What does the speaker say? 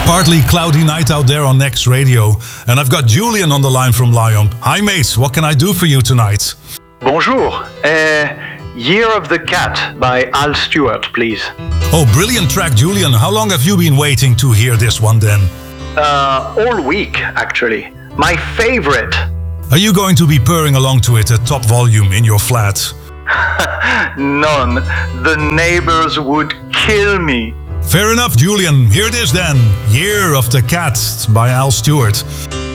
Partly cloudy night out there on Next Radio, and I've got Julian on the line from Lyon. Hi mate, what can I do for you tonight? Bonjour. Year of the Cat by Al Stewart, please. Oh, brilliant track, Julian. How long have you been waiting to hear this one then? All week, actually. My favorite. Are you going to be purring along to it at top volume in your flat? None. The neighbors would kill me. Fair enough, Julian. Here it is then. Year of the Cat by Al Stewart.